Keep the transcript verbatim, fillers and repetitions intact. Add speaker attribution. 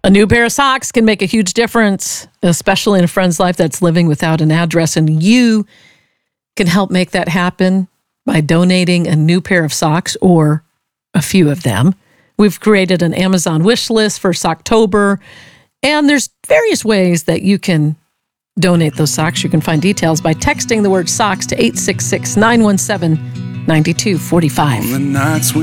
Speaker 1: A new pair of socks can make a huge difference, especially in a friend's life that's living without an address. And you can help make that happen by donating a new pair of socks or a few of them. We've created an Amazon wish list for Socktober, and there's various ways that you can donate those socks. You can find details by texting the word socks to eight six six, nine one seven, nine two four five.